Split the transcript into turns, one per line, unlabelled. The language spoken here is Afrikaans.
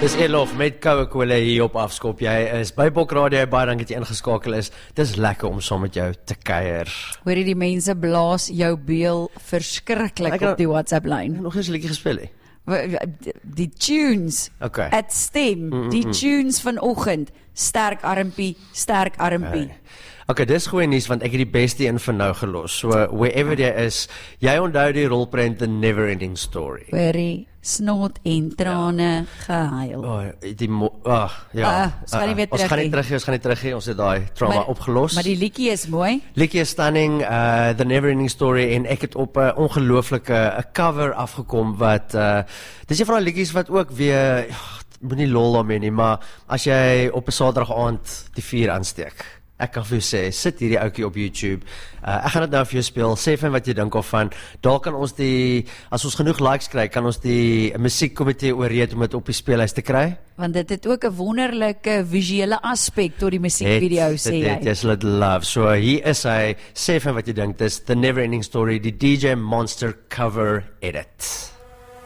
Dis Elof met Coca-Cola hier op Afskop. Jy is by Bok Radio, baie dankie dat jy ingeskakel is. Dis lekker om saam met jou te kuier.
Hoor jy die mense blaas jou beel verskriklik op die WhatsApp-lyn.
Nog eens 'n liedjie gespeel hè?
Die tunes,
Okay.
het stem, die tunes vanoggend, sterk armpie, sterk armpie.
Okay, dis goeie nuus want ek het die beste een vir nou gelos. So wherever jy is, jy onthou die rolprent The Never Ending Story.
Hoorie, snot en trane gehuil.
Ons gaan nie terug hê, ons het daai trauma opgelos.
Maar die liedjie is mooi.
Liedjie is stunning, The Never Ending Story, en ek het op 'n ongelooflike cover afgekom wat dis een van die liedjies wat ook weer moet nie lol daarmee nie, maar as jy op 'n Saterdag aand die vuur aansteek. Ek kan vir jou sê, sit hierdie ouetjie op YouTube. Ek gaan dit nou vir jou speel. Sê vir wat jy dink of van. Daar kan ons as ons genoeg likes kry, kan ons die musiekkomitee oorreed om dit op die speellys te kry.
Want dit het ook 'n wonderlike visuele aspek tot die musiekvideo, sê jy.
Jy sal dit love. So hier is hy. Sê vir wat jy dink. Dis The Never Ending Story, die DJ Monster cover edit.